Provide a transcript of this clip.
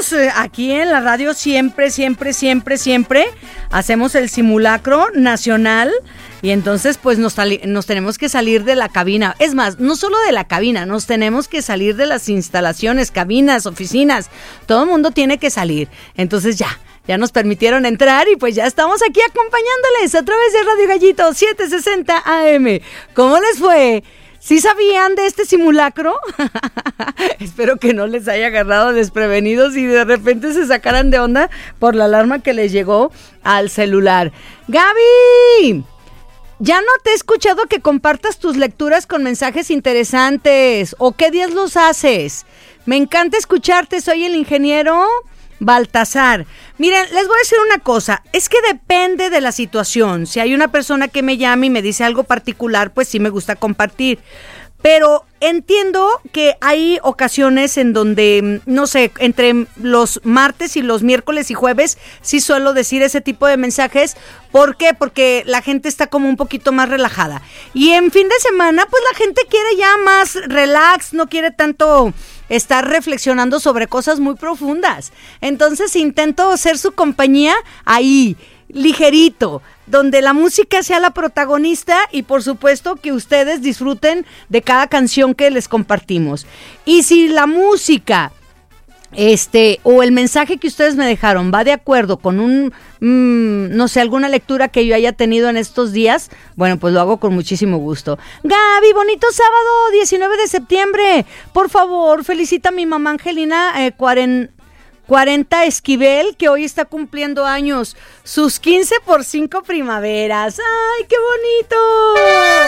nosotros aquí en la radio siempre hacemos el simulacro nacional y entonces pues nos tenemos que salir de la cabina. Es más, no solo de la cabina, nos tenemos que salir de las instalaciones, cabinas, oficinas. Todo el mundo tiene que salir. Entonces ya nos permitieron entrar y pues ya estamos aquí acompañándoles a través de Radio Gallito 760 AM. ¿Cómo les fue? ¿Sí sabían de este simulacro? Espero que no les haya agarrado desprevenidos y de repente se sacaran de onda por la alarma que les llegó al celular. ¡Gaby! Ya no te he escuchado que compartas tus lecturas con mensajes interesantes. ¿O qué días los haces? Me encanta escucharte, soy el ingeniero Baltasar. Miren, les voy a decir una cosa, es que depende de la situación. Si hay una persona que me llama y me dice algo particular, pues sí me gusta compartir. Pero entiendo que hay ocasiones en donde, no sé, entre los martes y los miércoles y jueves, sí suelo decir ese tipo de mensajes. ¿Por qué? Porque la gente está como un poquito más relajada. Y en fin de semana, pues la gente quiere ya más relax, no quiere tanto estar reflexionando sobre cosas muy profundas. Entonces intento ser su compañía ahí, ligerito, donde la música sea la protagonista y por supuesto que ustedes disfruten de cada canción que les compartimos. Y si la música o el mensaje que ustedes me dejaron va de acuerdo con no sé, alguna lectura que yo haya tenido en estos días, bueno, pues lo hago con muchísimo gusto. Gaby, bonito sábado, 19 de septiembre. Por favor, felicita a mi mamá Angelina 40 Esquivel, que hoy está cumpliendo años, sus 15 por 5 primaveras. ¡Ay, qué bonito!